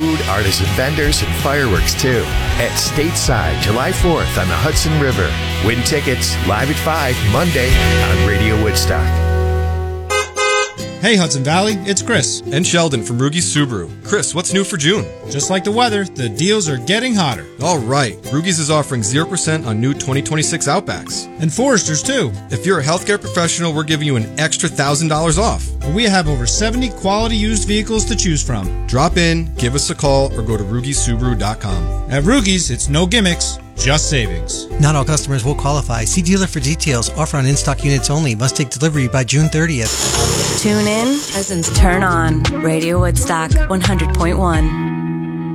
food, artisan vendors, and fireworks too. At Stateside, July 4th on the Hudson River. Win tickets live at 5 Monday on Radio Woodstock. Hey Hudson Valley, it's Chris. And Sheldon from Rugi's Subaru. Chris, what's new for June? Just like the weather, the deals are getting hotter. All right, Rugi's is offering 0% on new 2026 Outbacks. And Foresters too. If you're a healthcare professional, we're giving you an extra $1,000 off. We have over 70 quality used vehicles to choose from. Drop in, give us a call, or go to RugiSubaru.com. At Rugi's, it's no gimmicks, just savings. Not all customers will qualify. See dealer for details. Offer on in-stock units only. Must take delivery by June 30th. Tune in, Cousins turn on. Radio Woodstock 100.1.